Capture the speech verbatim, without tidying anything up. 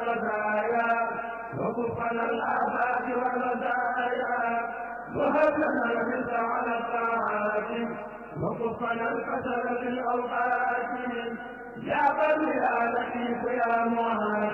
والمزايا وكفنا الآفات والمزايا وهب لنا الرزق على الطاعات وكفنا الكسل في الأوقات يا بني يا لطيف يا معاذ